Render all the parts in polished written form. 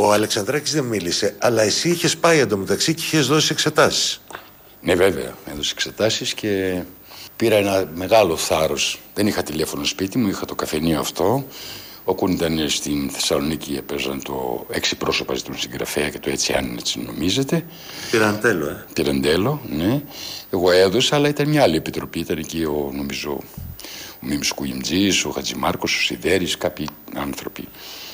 Ο Αλεξανδράκης δεν μίλησε, αλλά εσύ είχες πάει εντωμεταξύ και είχες δώσει εξετάσεις. Ναι, βέβαια. Έδωσε εξετάσεις και πήρα ένα μεγάλο θάρρος. Δεν είχα τηλέφωνο σπίτι μου, είχα το καφενείο αυτό. Ο Κουν ήταν στην Θεσσαλονίκη, έπαιζαν το 6 πρόσωπα ζητούν συγγραφέα και το έτσι αν έτσι νομίζετε. Πυραντέλο, Πυραντέλο, ναι. Εγώ έδωσα, αλλά ήταν μια άλλη επιτροπή. Ήταν εκεί νομίζω ο Μίμης Κουγιμτζής, ο Χατζημάρκος, ο Σιδέρης, κάποιοι άνθρωποι.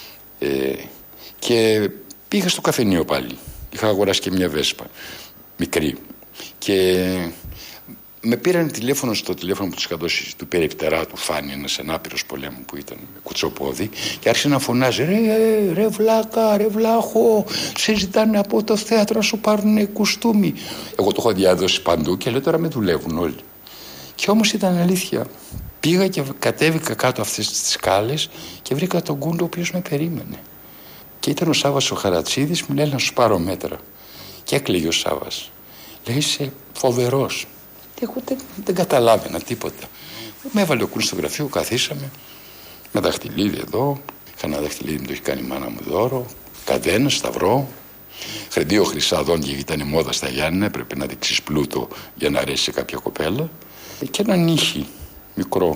Και πήγα στο καφενείο πάλι. Είχα αγοράσει και μια Βέσπα, μικρή. Και με πήραν τηλέφωνο στο τηλέφωνο που τους είχα δώσει του περιπτερά του Φάνη, ένας ανάπηρος πολέμου που ήταν με κουτσοπόδι, και άρχισε να φωνάζει: ρε βλάκα, ρε βλάχο, σε ζητάνε από το θέατρο να σου πάρουν κουστούμι. Εγώ το έχω διαδώσει παντού και λέω: τώρα με δουλεύουν όλοι. Και όμως ήταν αλήθεια. Πήγα και κατέβηκα κάτω αυτές τις σκάλες και βρήκα τον Κούντο ο οποίος με περίμενε. Και ήταν ο Σάββας ο Χαρατσίδης, μου λέει να σου πάρω μέτρα. Και έκλαιγε ο Σάββας. Λέει: είσαι φοβερός. Εγώ δεν καταλάβαινα τίποτα. Με έβαλε ο Κούν στο γραφείο, καθίσαμε με δαχτυλίδι εδώ. Είχα ένα δαχτυλίδι, μου το έχει κάνει η μάνα μου δώρο. Καδένα, σταυρό. Χρεντίο χρυσά δόντια, ήταν μόδα στα Γιάννενα. Έπρεπε να δείξεις πλούτο για να αρέσει σε κάποια κοπέλα. Και ένα νύχι μικρό.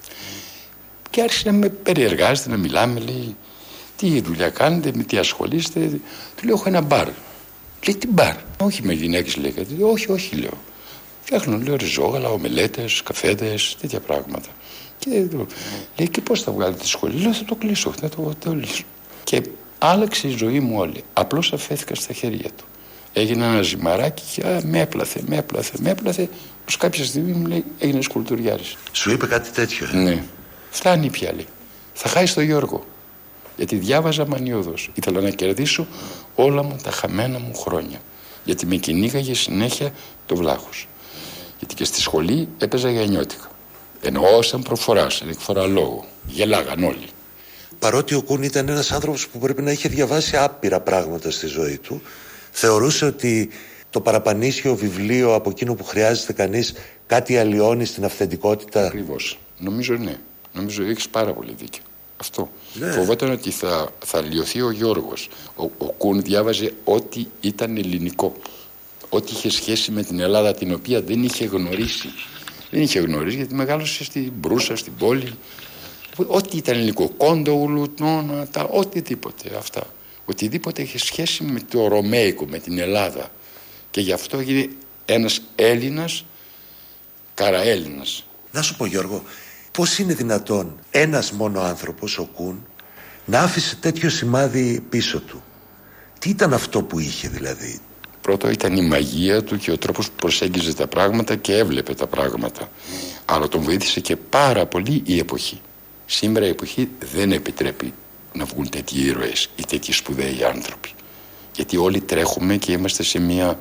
Και άρχισε να με περιεργάζεται, να μιλάμε. Λέει: τι δουλειά κάνετε, με τι ασχολείστε. Του λέω: έχω ένα μπαρ. Λέει: τι μπαρ? Όχι με γυναίκες, λέει κάτι. Όχι, λέω. Φτιάχνω, λέω, ριζόγαλα, ομελέτες, καφέδες, τέτοια πράγματα. Και λέει: και πώς θα βγάλετε τη σχολή? Λέω: θα το κλείσω, θα το λύσω. Και άλλαξε η ζωή μου όλη. Απλώς αφέθηκα στα χέρια του. Έγινε ένα ζυμαράκι και με έπλαθε. Ως κάποια στιγμή μου λέει: έγινε σκουλτουριάρης. Σου είπε κάτι τέτοιο? Ναι. Φτάνει πια, λέει. Θα χάσει τον Γιώργο. Γιατί διάβαζα μανιώδως. Ήθελα να κερδίσω όλα μου τα χαμένα μου χρόνια. Γιατί με κυνήγαγε συνέχεια το βλάχος. Γιατί και στη σχολή έπαιζα γιαννιώτικα. Ενώ σαν προφορά, σαν εκφορά λόγου. Γελάγαν όλοι. Παρότι ο Κούν ήταν ένας άνθρωπος που πρέπει να είχε διαβάσει άπειρα πράγματα στη ζωή του, θεωρούσε ότι το παραπανίσιο βιβλίο από εκείνο που χρειάζεται κανείς κάτι αλλοιώνει στην αυθεντικότητα. Ακριβώς. Νομίζω ναι. Νομίζω έχεις πάρα πολύ δίκιο. Αυτό. Ναι. Φοβόταν ότι θα αλλοιωθεί ο Γιώργος. Ο Κούν διάβαζε ό,τι ήταν ελληνικό. Ό,τι είχε σχέση με την Ελλάδα, την οποία δεν είχε γνωρίσει. Δεν είχε γνωρίσει γιατί μεγάλωσε στην Μπρούσα, στην πόλη. Ό,τι ήταν ελληνικό. Κόντογλου, οτιδήποτε αυτά. Οτιδήποτε είχε σχέση με το Ρωμαϊκό, με την Ελλάδα. Και γι' αυτό έγινε ένας Έλληνας, καραέλληνας. Να σου πω, Γιώργο, πώς είναι δυνατόν ένας μόνο άνθρωπος, ο Κούν, να άφησε τέτοιο σημάδι πίσω του? Τι ήταν αυτό που είχε δηλαδή? Πρώτο ήταν η μαγεία του και ο τρόπος που προσέγγιζε τα πράγματα και έβλεπε τα πράγματα. Αλλά τον βοήθησε και πάρα πολύ η εποχή. Σήμερα η εποχή δεν επιτρέπει να βγουν τέτοιοι ήρωες ή τέτοιοι σπουδαίοι άνθρωποι. Γιατί όλοι τρέχουμε και είμαστε σε μια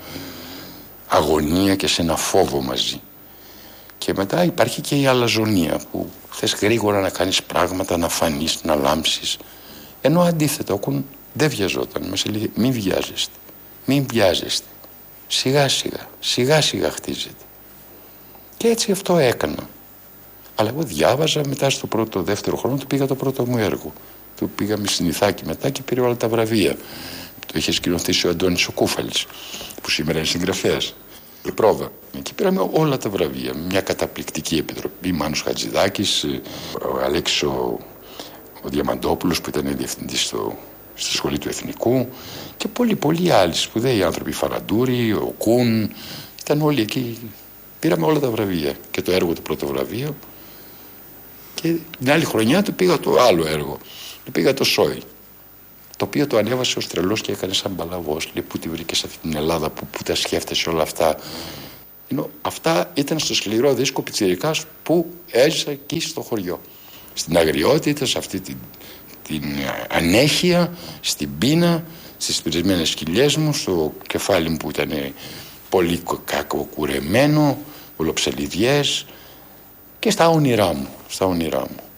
αγωνία και σε ένα φόβο μαζί. Και μετά υπάρχει και η αλαζονία που θες γρήγορα να κάνεις πράγματα, να φανείς, να λάμψεις. Ενώ αντίθετα ο Κούν δεν βιαζόταν. Μας έλεγε: μην βιάζεστε, μην βιάζεστε. Σιγά σιγά χτίζεται. Και έτσι αυτό έκανα. Αλλά εγώ διάβαζα, μετά στο δεύτερο χρόνο του πήγα το πρώτο μου έργο. Του πήγαμε στην Ιθάκη μετά και πήρε όλα τα βραβεία. Το είχε σκηνοθέσει ο Αντώνης ο Κούφαλης, που σήμερα είναι συγγραφέας. Η πρόβα. Εκεί πήραμε όλα τα βραβεία. Μια καταπληκτική επιτροπή. Μάνος Χατζηδάκης, ο Αλέξης ο Διαμαντόπουλος που ήταν διευθυντής στη Σχολή του Εθνικού και πολλοί άλλοι σπουδαίοι άνθρωποι. Φαραντούρη, ο Κούν. Ήταν όλοι εκεί. Πήραμε όλα τα βραβεία. Και το έργο του πρώτο βραβείο. Και την άλλη χρονιά του πήγα το άλλο έργο. Του πήγα το Σόι. Το οποίο το ανέβασε ως τρελός και έκανε σαν παλαβός. Λέει: πού τη βρήκε σε αυτή την Ελλάδα, πού τα σκέφτεσαι όλα αυτά? Ενώ αυτά ήταν στο σκληρό δίσκο πιτσιρικάς που έζησα εκεί στο χωριό. Στην αγριότητα, σε αυτή την ανέχεια, στην πείνα, στις πυρισμένες σκυλιές μου, στο κεφάλι μου που ήταν πολύ κακοκουρεμένο, ολοψελιδιές και στα όνειρά μου.